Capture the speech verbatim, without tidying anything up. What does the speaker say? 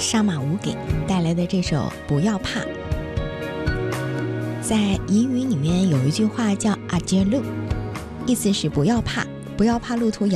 沙马武给带来的这首《不要怕》。在彝语里面有一句话叫阿杰路，意思是不要怕，不要怕路途遥